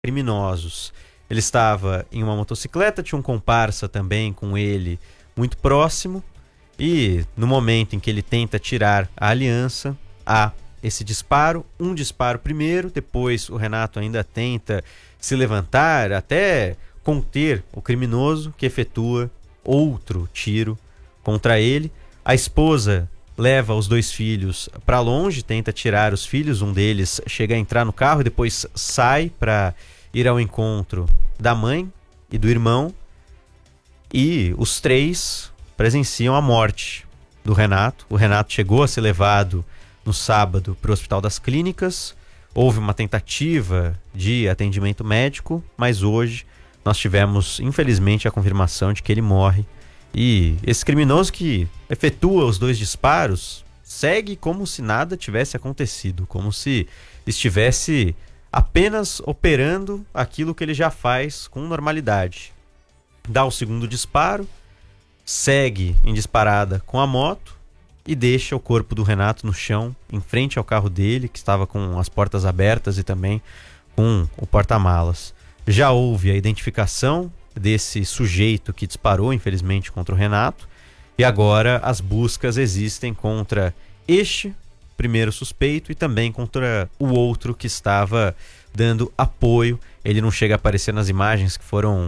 criminosos. Ele estava em uma motocicleta, tinha um comparsa também com ele muito próximo, e no momento em que ele tenta tirar a aliança, há esse disparo, um disparo primeiro, depois o Renato ainda tenta se levantar até conter o criminoso, que efetua outro tiro contra ele. A esposa leva os 2 filhos para longe, tenta tirar os filhos, um deles chega a entrar no carro e depois sai para ir ao encontro da mãe e do irmão, e os 3 presenciam a morte do Renato. O Renato chegou a ser levado no sábado para o Hospital das Clínicas, houve uma tentativa de atendimento médico, mas hoje nós tivemos, infelizmente, a confirmação de que ele morre. E esse criminoso que efetua os 2 disparos segue como se nada tivesse acontecido, como se estivesse apenas operando aquilo que ele já faz com normalidade. Dá o segundo disparo, segue em disparada com a moto e deixa o corpo do Renato no chão, em frente ao carro dele, que estava com as portas abertas e também com o porta-malas. Já houve a identificação desse sujeito que disparou, infelizmente, contra o Renato, e agora as buscas existem contra este primeiro suspeito e também contra o outro que estava dando apoio. Ele não chega a aparecer nas imagens que foram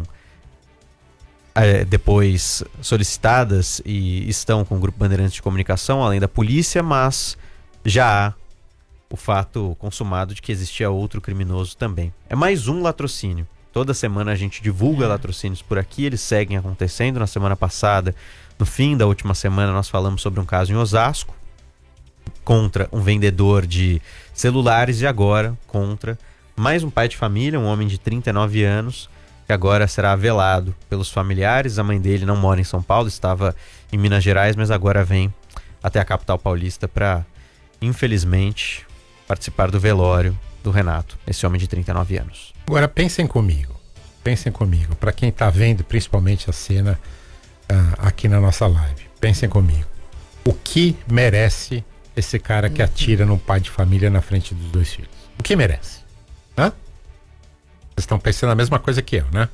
depois solicitadas e estão com o Grupo Bandeirantes de Comunicação, além da polícia, mas já há o fato consumado de que existia outro criminoso também. É mais um latrocínio. Toda semana a gente divulga latrocínios por aqui, eles seguem acontecendo. Na semana passada, no fim da última semana, nós falamos sobre um caso em Osasco, contra um vendedor de celulares, e agora contra mais um pai de família, um homem de 39 anos, que agora será velado pelos familiares. A mãe dele não mora em São Paulo, estava em Minas Gerais, mas agora vem até a capital paulista para, infelizmente, participar do velório do Renato, esse homem de 39 anos. Agora pensem comigo, para quem está vendo principalmente a cena aqui na nossa live, pensem comigo, o que merece esse cara que atira no pai de família na frente dos 2 filhos? O que merece? Hã? Vocês estão pensando a mesma coisa que eu, né?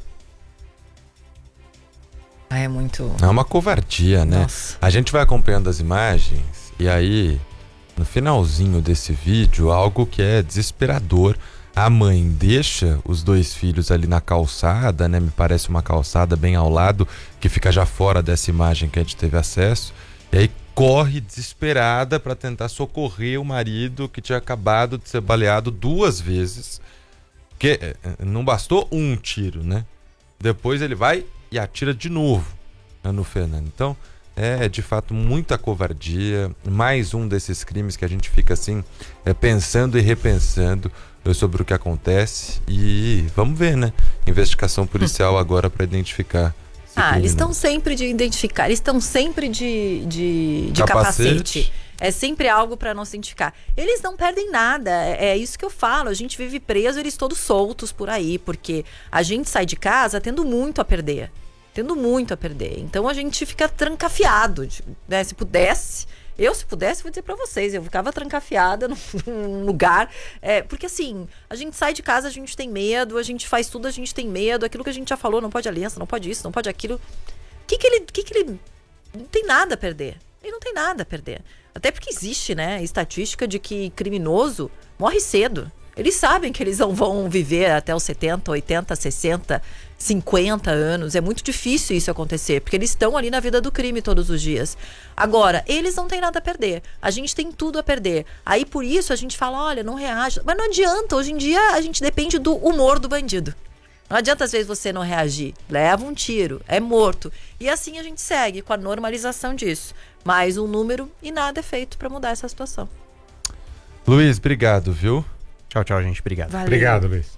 É muito... É uma covardia, né? Nossa. A gente vai acompanhando as imagens e aí, no finalzinho desse vídeo, algo que é desesperador. A mãe deixa os 2 filhos ali na calçada, né? Me parece uma calçada bem ao lado, que fica já fora dessa imagem que a gente teve acesso. E aí corre desesperada para tentar socorrer o marido, que tinha acabado de ser baleado 2 vezes. Porque não bastou um tiro, né? Depois ele vai e atira de novo, né, no Fernando. Então, é de fato muita covardia. Mais um desses crimes que a gente fica assim, pensando e repensando sobre o que acontece. E vamos ver, né? Investigação policial agora para identificar. Eles estão sempre de identificar, eles estão sempre de capacete. É sempre algo para não se identificar. Eles não perdem nada, é isso que eu falo. A gente vive preso, eles todos soltos por aí, porque a gente sai de casa tendo muito a perder. Então a gente fica trancafiado, né? Se pudesse, vou dizer pra vocês, eu ficava trancafiada num lugar, porque assim, a gente sai de casa, a gente tem medo, a gente faz tudo, a gente tem medo, aquilo que a gente já falou, não pode aliança, não pode isso, não pode aquilo. O que ele não tem nada a perder. Ele não tem nada a perder. Até porque existe, né, estatística de que criminoso morre cedo. Eles sabem que eles não vão viver até os 70, 80, 60, 50 anos. É muito difícil isso acontecer, porque eles estão ali na vida do crime todos os dias. Agora, eles não têm nada a perder. A gente tem tudo a perder. Aí, por isso, a gente fala, olha, não reage. Mas não adianta. Hoje em dia, a gente depende do humor do bandido. Não adianta, às vezes, você não reagir. Leva um tiro, é morto. E assim a gente segue com a normalização disso. Mais um número e nada é feito para mudar essa situação. Luiz, obrigado, viu? Tchau, gente. Obrigado. Valeu. Obrigado, Luiz.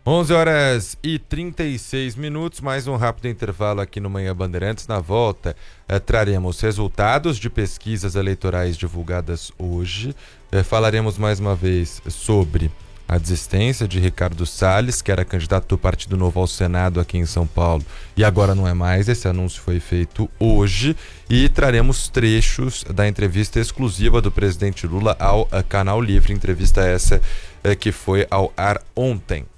11h36, mais um rápido intervalo aqui no Manhã Bandeirantes. Na volta, traremos resultados de pesquisas eleitorais divulgadas hoje. Falaremos mais uma vez sobre a desistência de Ricardo Salles, que era candidato do Partido Novo ao Senado aqui em São Paulo, e agora não é mais. Esse anúncio foi feito hoje. E traremos trechos da entrevista exclusiva do presidente Lula ao Canal Livre, entrevista essa que foi ao ar ontem.